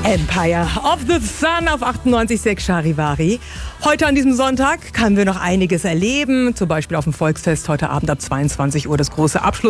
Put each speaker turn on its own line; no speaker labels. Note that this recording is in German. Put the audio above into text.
Empire of the Sun auf 98,6 Charivari. Heute an diesem Sonntag können wir noch einiges erleben. Zum Beispiel auf dem Volksfest heute Abend ab 22 Uhr das große Abschluss.